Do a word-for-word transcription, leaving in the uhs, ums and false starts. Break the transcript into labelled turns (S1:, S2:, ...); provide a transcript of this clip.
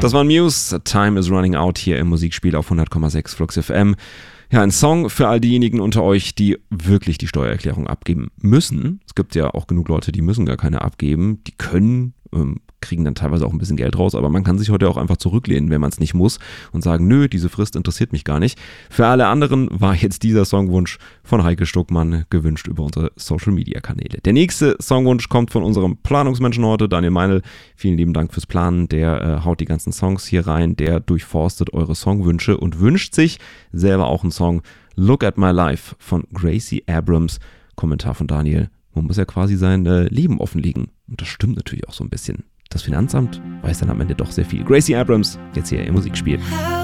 S1: Das war Muse, Time is Running Out hier im Musikspiel auf hundert Komma sechs Flux F M. Ja, ein Song für all diejenigen unter euch, die wirklich die Steuererklärung abgeben müssen. Es gibt ja auch genug Leute, die müssen gar keine abgeben. Die können, ähm, kriegen dann teilweise auch ein bisschen Geld raus, aber man kann sich heute auch einfach zurücklehnen, wenn man es nicht muss und sagen, nö, diese Frist interessiert mich gar nicht. Für alle anderen war jetzt dieser Songwunsch von Heike Stuckmann gewünscht über unsere Social-Media-Kanäle. Der nächste Songwunsch kommt von unserem Planungsmenschen heute, Daniel Meinl. Vielen lieben Dank fürs Planen. Der äh, haut die ganzen Songs hier rein, der durchforstet eure Songwünsche und wünscht sich selber auch einen Song. Look at My Life von Gracie Abrams. Kommentar von Daniel. Man muss ja quasi sein äh, Leben offenlegen. Und das stimmt natürlich auch so ein bisschen. Das Finanzamt weiß dann am Ende doch sehr viel. Gracie Abrams, jetzt hier im Musikspiel.